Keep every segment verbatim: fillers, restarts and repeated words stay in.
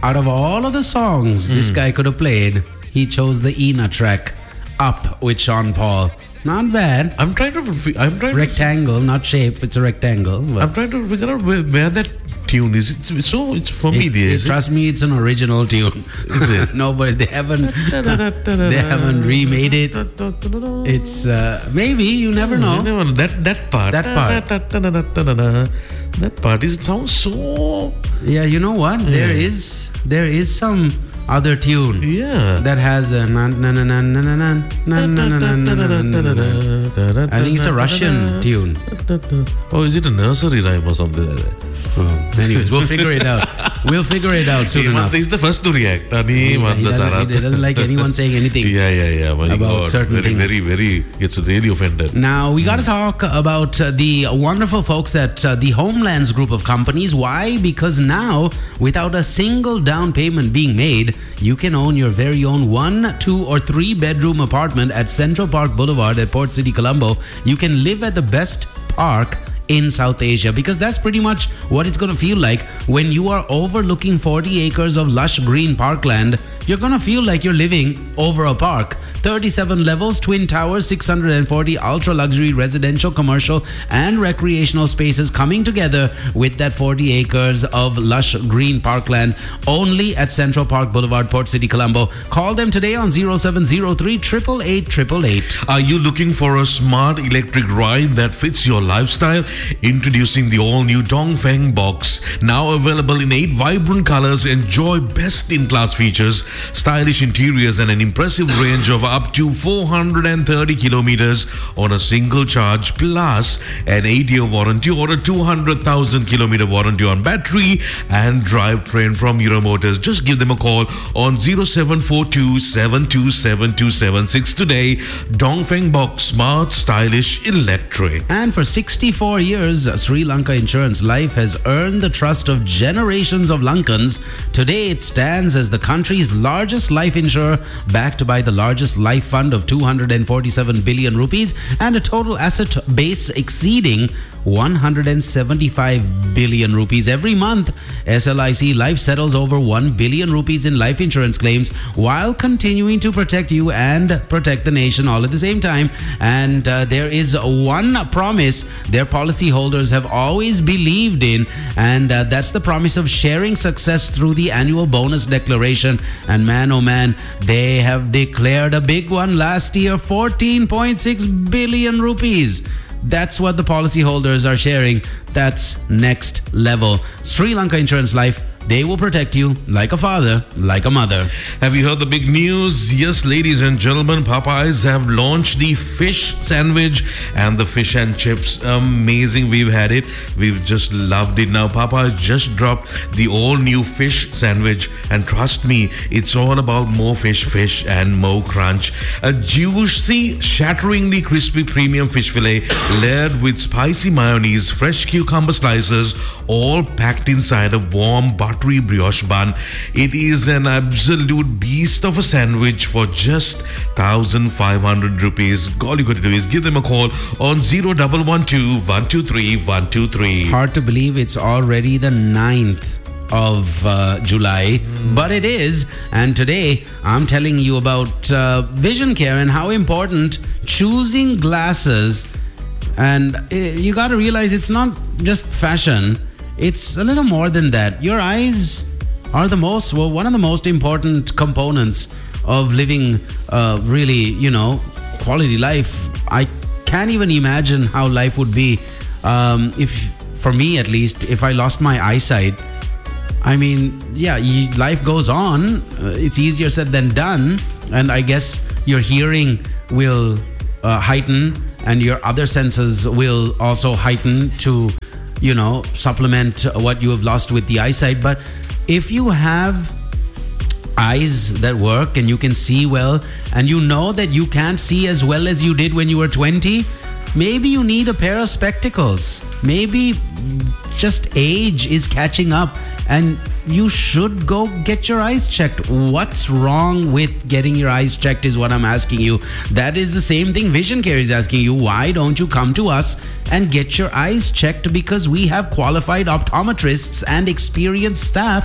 Out of all of the songs mm. this guy could have played, he chose the Ina track, Up with Sean Paul. Not bad. I'm trying to. I'm trying. Rectangle, to, not shape. It's a rectangle. I'm trying to figure out where, where that tune is. It's so. It's familiar. It's, it, trust me, it's an original tune. Is it? No, but they haven't. They haven't remade it. It's uh, maybe you never know. That that part. That part. That part is, it sounds so. Yeah, you know what? There is there is some other tune. Yeah. That has a na na na na na na na na na na na na. I think it's a Russian tune. Oh, is it a nursery rhyme or something like that? Oh, anyways, we'll figure it out. We'll figure it out soon enough. He's the first to react. Yeah, he, doesn't, he doesn't like anyone saying anything. Yeah, yeah, yeah. My about God. certain very, things. Very, very, gets really offended. Now, we got to talk about uh, the wonderful folks at uh, the Homelands group of companies. Why? Because now, without a single down payment being made, you can own your very own one, two, or three bedroom apartment at Central Park Boulevard at Port City, Colombo. You can live at the best park in South Asia, because that's pretty much what it's going to feel like when you are overlooking forty acres of lush green parkland. You're going to feel like you're living over a park. thirty-seven levels, twin towers, six hundred forty ultra luxury residential, commercial, and recreational spaces coming together with that forty acres of lush green parkland, only at Central Park Boulevard, Port City, Colombo. Call them today on zero seven zero three, eight eight eight, eight eight eight. Are you looking for a smart electric ride that fits your lifestyle? Introducing the all-new Dongfeng Box, now available in eight vibrant colors. Enjoy best-in-class features, stylish interiors, and an impressive range of up to four hundred thirty kilometers on a single charge, plus an eight-year warranty or a two hundred thousand kilometer warranty on battery and drivetrain from Euro Motors. Just give them a call on zero seven four two, seven two seven, two seven six today. Dongfeng Box, smart, stylish, electric. And for sixty-four years, Sri Lanka Insurance Life has earned the trust of generations of Lankans. Today, it stands as the country's largest life insurer, backed by the largest life fund of two hundred forty-seven billion rupees and a total asset base exceeding one hundred seventy-five billion rupees. Every month, S L I C Life settles over one billion rupees in life insurance claims while continuing to protect you and protect the nation all at the same time. And uh, there is one promise their policyholders have always believed in, and uh, that's the promise of sharing success through the annual bonus declaration. And man, oh man, they have declared a big one last year, fourteen point six billion rupees. That's what the policyholders are sharing. That's next level. Sri Lanka Insurance Life, they will protect you like a father, like a mother. Have you heard the big news? Yes, ladies and gentlemen, Popeyes have launched the fish sandwich and the fish and chips. Amazing. We've had it. We've just loved it. Now, Popeyes just dropped the all-new fish sandwich. And trust me, it's all about more fish, fish, and more crunch. A juicy, shatteringly crispy premium fish fillet layered with spicy mayonnaise, fresh cucumber slices, all packed inside a warm buttery brioche bun. It is an absolute beast of a sandwich for just one thousand five hundred rupees. All you got to do is give them a call on zero one one two, one two three, one two three. Hard to believe it's already the ninth of uh, July, mm. but it is. And today I'm telling you about uh, vision care and how important choosing glasses. And uh, you got to realize it's not just fashion. It's a little more than that. Your eyes are the most, well, one of the most important components of living uh, really, you know, quality life. I can't even imagine how life would be um, if, for me at least, if I lost my eyesight. I mean, yeah, life goes on. Uh, it's easier said than done. And I guess your hearing will uh, heighten and your other senses will also heighten to, you know, supplement what you have lost with the eyesight. But if you have eyes that work and you can see well, and you know that you can't see as well as you did when you were twenty, maybe you need a pair of spectacles. Maybe just age is catching up and you should go get your eyes checked. What's wrong with getting your eyes checked is what I'm asking you. That is the same thing Vision Care is asking you. Why don't you come to us and get your eyes checked? Because we have qualified optometrists and experienced staff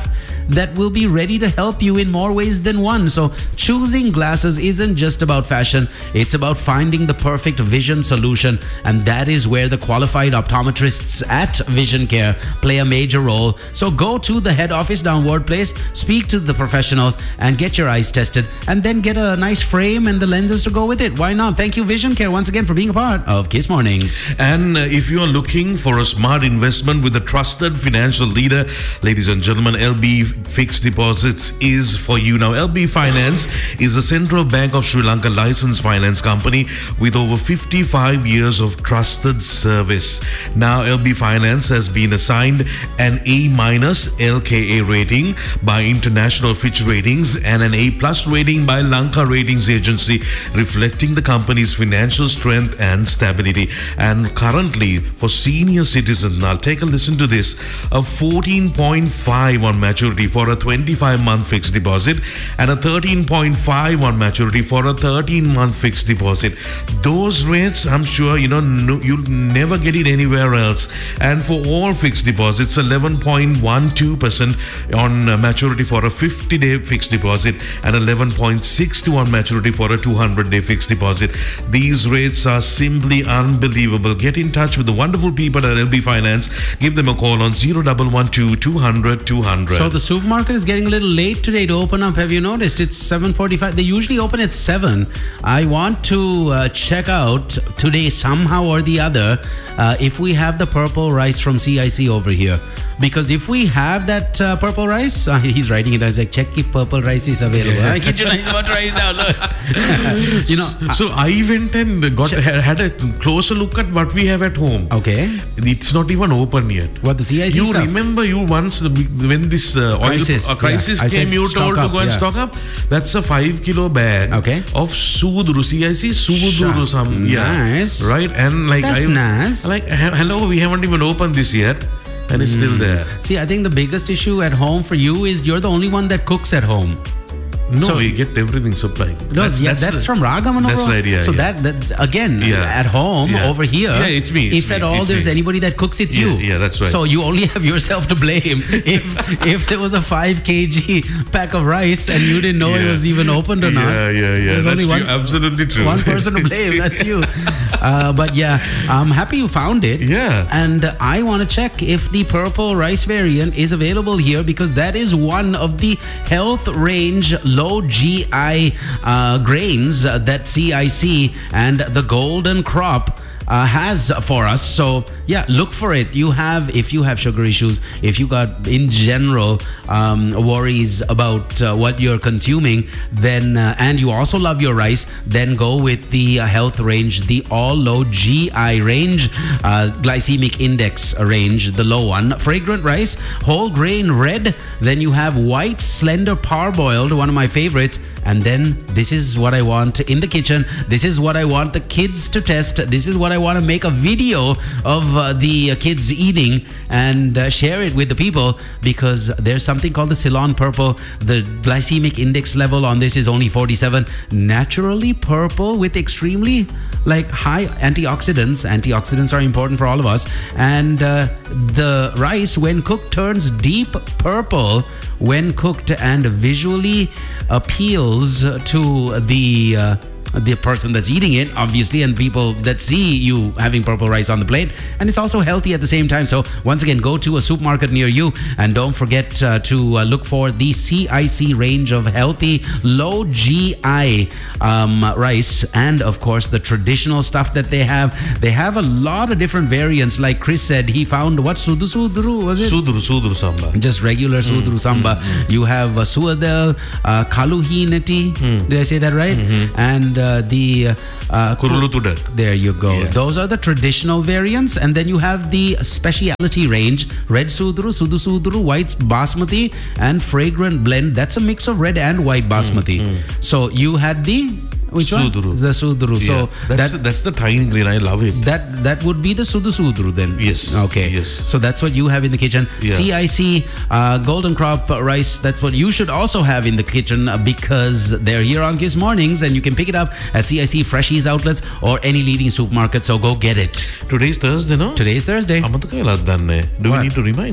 that will be ready to help you in more ways than one. So choosing glasses isn't just about fashion, it's about finding the perfect vision solution, and that is where the qualified optometrists at Vision Care play a major role. So go to the head office down Ward Place, speak to the professionals, and get your eyes tested, and then get a nice frame and the lenses to go with it. Why not? Thank you, Vision Care, once again for being a part of Kiss Mornings. And uh, if you are looking for a smart investment with a trusted financial leader, ladies and gentlemen, L B Fixed Deposits is for you. Now, L B Finance is a Central Bank of Sri Lanka licensed finance company with over fifty-five years of trusted service. Now, L B Finance has been assigned an A minus L K A rating by International Fitch Ratings and an A plus rating by Lanka Ratings Agency, reflecting the company's financial strength and stability. And currently, for senior citizens, now take a listen to this, a fourteen point five on maturity for a twenty-five month fixed deposit and a thirteen point five on maturity for a thirteen month fixed deposit. Those rates, I'm sure, you know, no, you'll never get it anywhere else. And for all fixed deposits, eleven point one two percent on uh, maturity for a fifty day fixed deposit and eleven point six two on maturity for a two hundred day fixed deposit. These rates are simply unbelievable. Get in touch with the wonderful people at L B Finance. Give them a call on zero one one two two hundred two hundred. So the supermarket is getting a little late today to open up. Have you noticed? It's seven forty-five. They usually open at seven. I want to uh, check out today somehow or the other uh, if we have the purple rice from C I C over here. Because if we have that uh, purple rice, uh, he's writing it. I was like, check if purple rice is available. I kid you not, he's about to write it down. Look. you know. So I went and got had a closer look at what we have at home. Okay. It's not even open yet. What, the C I C You stuff? remember you once the, when this uh, oil Crisis. uh, crisis Yeah. I came, said you stock told up, to go and yeah. stock up. That's a five kilo bag Okay. of Sudru. C I C Sudru. Some Nice. yeah, right. And like That's I nice. like he- hello, we haven't even opened this yet, and it's still there. See, I think the biggest issue at home for you is you're the only one that cooks at home. No, So- we get everything supplied. No, yeah, that's, the- from Ragaman. That's overall. right, yeah, So yeah. that, that again, Yeah. at home Yeah. over here, Yeah, it's me, it's if me, at all it's there's me. anybody that cooks, it's Yeah, you. yeah, that's right. So you only have yourself to blame. if if there was a five kilogram pack of rice and you didn't know it Yeah. was even opened or not, Yeah, yeah, yeah. there's That's only true. one, Absolutely true. one person to blame. That's you. Uh, but yeah, I'm happy you found it. Yeah. And I want to check if the purple rice variant is available here, because that is one of the health range low G I uh, grains uh, that C I C and the Golden Crop uh, has for us. So yeah, look for it. You have, if you have sugar issues, if you got in general um, worries about uh, what you're consuming, then uh, and you also love your rice, then go with the uh, health range, the all low G I range, uh, glycemic index range, the low one. Fragrant rice, whole grain red. Then you have white slender parboiled, one of my favorites. And then this is what I want in the kitchen. This is what I want the kids to test. This is what I want to make a video of uh, the uh, kids eating and uh, share it with the people, because there's something called the Ceylon Purple. The glycemic index level on this is only forty-seven. Naturally purple with extremely like high antioxidants. Antioxidants are important for all of us. And uh, the rice, when cooked, turns deep purple when cooked and visually appeals to the uh, the person that's eating it, obviously, and people that see you having purple rice on the plate. And it's also healthy at the same time. So once again, go to a supermarket near you, and don't forget uh, to uh, look for the C I C range of healthy low G I um, rice, and of course the traditional stuff that they have. They have a lot of different variants. Like Chris said, he found what, Sudru Sudru was it? Sudru Sudru Samba. Just regular Sudru Mm, Samba. mm, mm. You have uh, Suadel, uh, Kaluhinati. Mm. Did I say that right? Mm-hmm. And uh, the uh, Kurulu Tudak. there you go. Yeah. Those are the traditional variants. And then you have the specialty range, red Sudru, Sudu Sudru, white Basmati, and fragrant blend. That's a mix of red and white Basmati. Mm, mm. So you had the, which Sudru. one? The Sudru. Yeah. So that's that, that's the tiny grain. I love it. that that would be the Sudu Sudru then. Yes. Okay. Yes. So that's what you have in the kitchen. Yeah. C I C uh, Golden Crop rice. That's what you should also have in the kitchen, uh, because they're here on Kiss Mornings, and you can pick it up at C I C Freshies outlets or any leading supermarket. So go get it. Today's Thursday, no? Today's Thursday. Amataka Do What? we need to remind?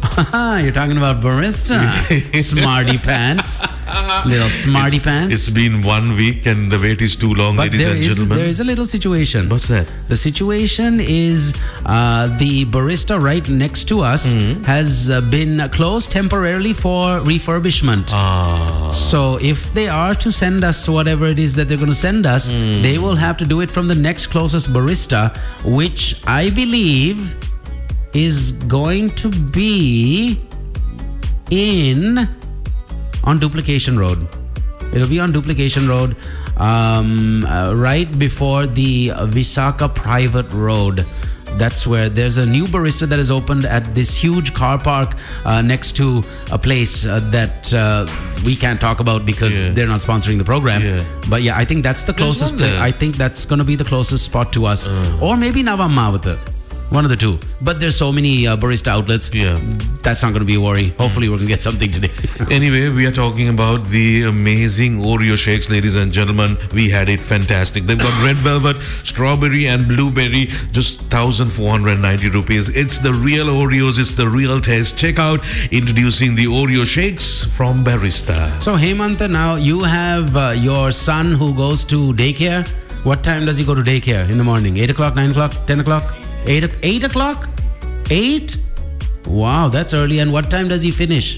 You're talking about barista. Smarty pants. Little smarty it's, pants. It's been one week and the wait is too long, But ladies there and is, gentlemen. there is a little situation. What's that? The situation is uh, the barista right next to us Mm-hmm. has uh, been closed temporarily for refurbishment. Ah. So if they are to send us whatever it is that they're going to send us, Mm. they will have to do it from the next closest barista, which I believe is going to be in on Duplication Road. It'll be on Duplication Road, um, uh, right before the Visakha Private Road. That's where there's a new barista that has opened at this huge car park uh, next to a place uh, that uh, we can't talk about because Yeah. they're not sponsoring the program. Yeah. But yeah, I think that's the There's closest one place. there. I think that's going to be the closest spot to us. Or maybe Navamavata. One of the two. But there's so many uh, barista outlets. Yeah. That's not going to be a worry. Hopefully, we're going to get something today. Anyway, we are talking about the amazing Oreo shakes, ladies and gentlemen. We had it fantastic. They've got red velvet, strawberry, and blueberry, just one thousand four hundred ninety rupees. It's the real Oreos, it's the real taste. Check out introducing the Oreo shakes from Barista. So, Hemanta, now you have uh, your son who goes to daycare. What time does he go to daycare in the morning? eight o'clock, nine o'clock, ten o'clock? eight, eight o'clock? eight? Wow, that's early. And what time does he finish?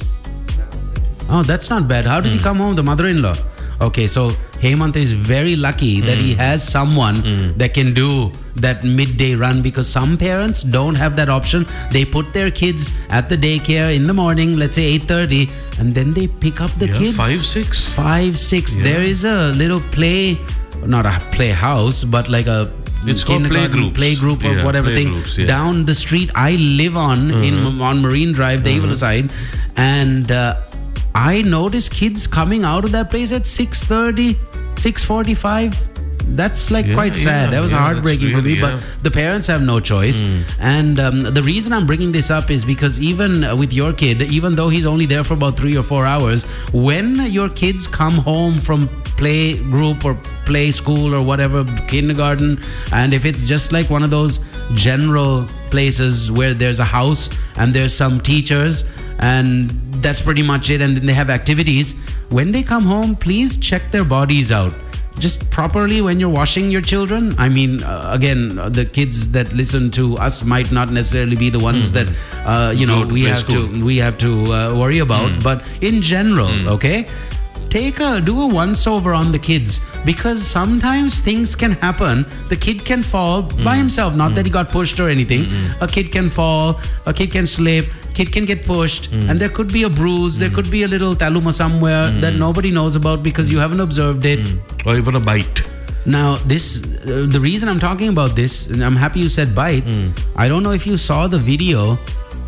Oh, that's not bad. How does he come home? The mother-in-law. Okay, so Hemant is very lucky that he has someone that can do that midday run, because some parents don't have that option. They put their kids at the daycare in the morning, let's say eight thirty, and then they pick up the Yeah, kids. five, six. Five, six. Yeah. There is a little play, not a playhouse, but like a It's called kindergarten playgroups. play group or Yeah, whatever thing playgroups, yeah. down the street I live on in on Marine Drive, the Evil side, and uh, I notice kids coming out of that place at six thirty, six forty-five. That's like Yeah, quite sad. yeah, That was yeah, heartbreaking that's for me, really, yeah. but the parents have no choice. And um, the reason I'm bringing this up is because even uh, with your kid, even though he's only there for about three or four hours, when your kids come home from play group or play school or whatever, kindergarten, and if it's just like one of those general places where there's a house and there's some teachers and that's pretty much it, and then they have activities, when they come home, please check their bodies out just properly when you're washing your children. I mean, uh, again, uh, the kids that listen to us might not necessarily be the ones that uh, you know Go to we play have school. to we have to uh, worry about. But in general, okay, take a do a once over on the kids, because sometimes things can happen. The kid can fall by himself, not that he got pushed or anything. A kid can fall, a kid can slip, kid can get pushed, and there could be a bruise, there could be a little taluma somewhere that nobody knows about because you haven't observed it. Or even a bite. Now, this uh, the reason I'm talking about this, and I'm happy you said bite. I don't know if you saw the video.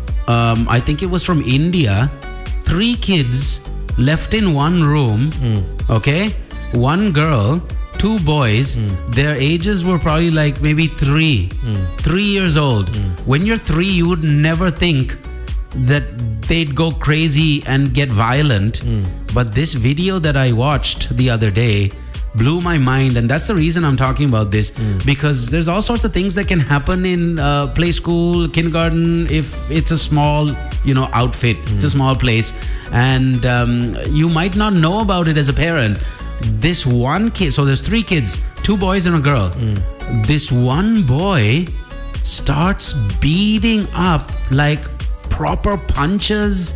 Um, I think it was from India. Three kids left in one room. Okay, one girl, two boys. Their ages were probably like maybe three, three years old. When you're three, you would never think that they'd go crazy and get violent. But this video that I watched the other day blew my mind, and that's the reason I'm talking about this, because there's all sorts of things that can happen in uh, play school, kindergarten, if it's a small, you know, outfit. It's a small place, and um, you might not know about it as a parent. This one kid, so there's three kids, two boys and a girl. This one boy starts beating up like proper punches,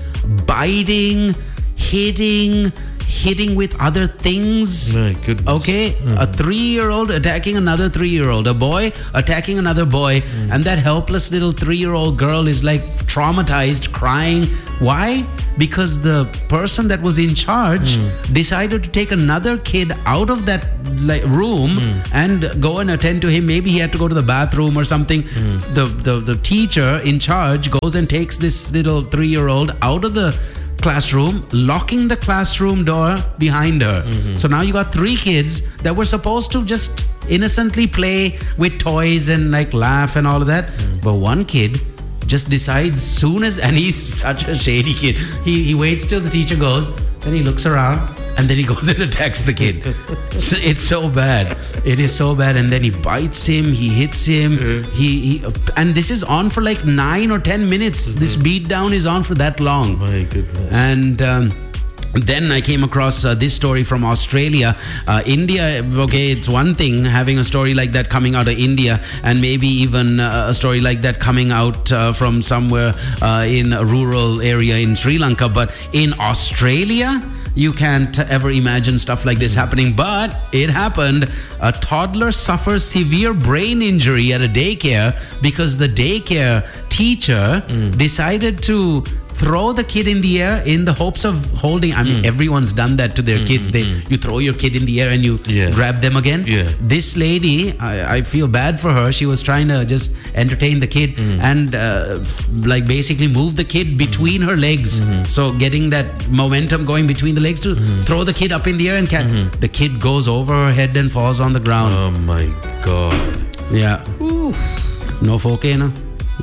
biting, hitting, hitting with other things. My goodness. Okay, a three-year-old attacking another three-year-old, a boy attacking another boy, and that helpless little three-year-old girl is like traumatized, crying. Why? Because the person that was in charge decided to take another kid out of that like room and go and attend to him. Maybe he had to go to the bathroom or something. The, the the teacher in charge goes and takes this little three-year-old out of the classroom, locking the classroom door behind her. So now you got three kids that were supposed to just innocently play with toys and like laugh and all of that. But one kid just decides soon as, and he's such a shady kid, he, he waits till the teacher goes, then he looks around and then he goes and attacks the kid. It's, it's so bad. It is so bad. And then he bites him, he hits him. He, he and this is on for like nine or ten minutes. This beat down is on for that long. My goodness. And um, then I came across uh, this story from Australia. Uh, India, okay, it's one thing having a story like that coming out of India, and maybe even uh, a story like that coming out uh, from somewhere uh, in a rural area in Sri Lanka. But in Australia, you can't ever imagine stuff like this happening, but it happened. A toddler suffers severe brain injury at a daycare because the daycare teacher mm. decided to throw the kid in the air in the hopes of holding. I mean, mm. everyone's done that to their mm, kids. They mm. you throw your kid in the air and you yeah. grab them again. Yeah. This lady, I, I feel bad for her. She was trying to just entertain the kid mm. and uh, f- like basically move the kid between mm. her legs. Mm-hmm. So getting that momentum going between the legs to mm. throw the kid up in the air and ca- mm-hmm. the kid goes over her head and falls on the ground. Oh my God. Yeah. Ooh. No foke na.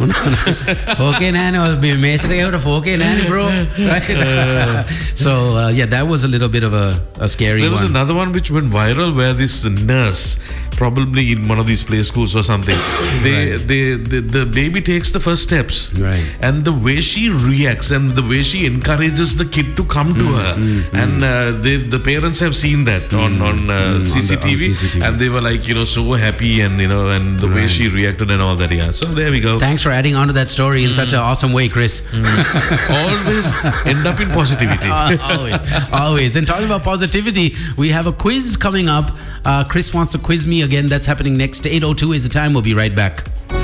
Okay, nanny, I'll be amazed to okay, nanny, bro. Right? Uh, so uh, yeah, that was a little bit of a, a scary there one. There was another one which went viral where this nurse, probably in one of these play schools or something, they, right. they, they the baby takes the first steps, right? And the way she reacts and the way she encourages the kid to come to mm, her, mm, and uh, they, the parents have seen that on mm, on, uh, mm, C C T V, on, the, on C C T V, and they were like, you know, so happy, and you know, and the right. way she reacted and all that. Yeah, so there we go. Thanks for adding on to that story in mm. such an awesome way, Chris. Mm. Always end up in positivity. uh, always, always. And talking about positivity, we have a quiz coming up. Uh, Chris wants to quiz me again. That's happening next. eight oh two is the time. We'll be right back.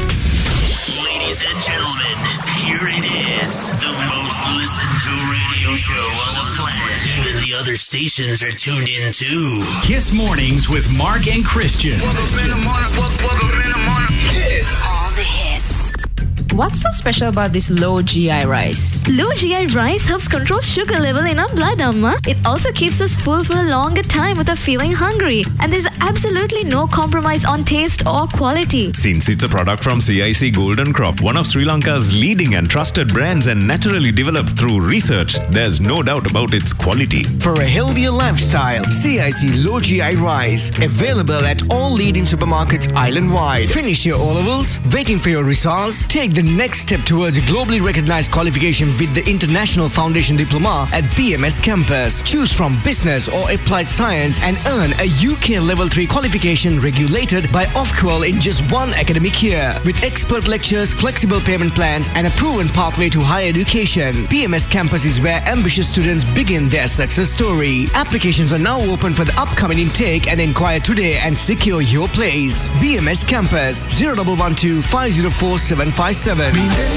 Ladies and gentlemen, here it is. The most listened to radio show on the planet. Even the other stations are tuned in too. Kiss Mornings with Mark and Christian. Woke up in the morning, woke, woke up in the morning. Kiss. All the hits. What's so special about this low G I rice? Low G I rice helps control sugar level in our blood, Amma. It also keeps us full for a longer time without feeling hungry. And there's absolutely no compromise on taste or quality. Since it's a product from C I C Golden Crop, one of Sri Lanka's leading and trusted brands and naturally developed through research, there's no doubt about its quality. For a healthier lifestyle, C I C Low G I Rice. Available at all leading supermarkets island-wide. Finish your O-levels? Waiting for your results? Take the next step towards a globally recognized qualification with the International Foundation Diploma at B M S Campus. Choose from business or applied science and earn a U K Level three qualification regulated by Ofqual in just one academic year. With expert lectures, flexible payment plans and a proven pathway to higher education. B M S Campus is where ambitious students begin their success story. Applications are now open for the upcoming intake and inquire today and secure your place. B M S Campus zero one one two five zero four seven five seven.